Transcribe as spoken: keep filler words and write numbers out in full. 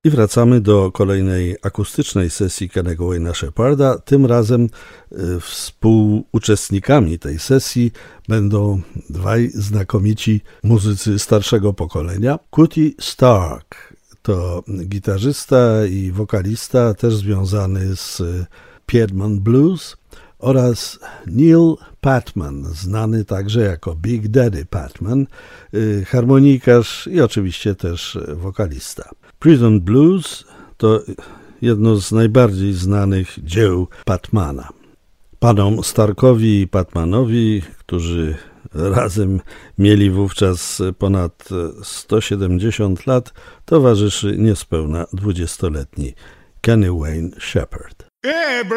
I wracamy do kolejnej akustycznej sesji Kennego Wayne'a Shepharda. Tym razem y, współuczestnikami tej sesji będą dwaj znakomici muzycy starszego pokolenia. Cootie Stark to gitarzysta i wokalista, też związany z Piedmont Blues, oraz Neil Patman, znany także jako Big Daddy Patman, y, harmonikarz i oczywiście też wokalista. Prison Blues to jedno z najbardziej znanych dzieł Patmana. Panom Starkowi i Patmanowi, którzy razem mieli wówczas ponad sto siedemdziesiąt lat, towarzyszy niespełna dwudziestoletni Kenny Wayne Shepherd.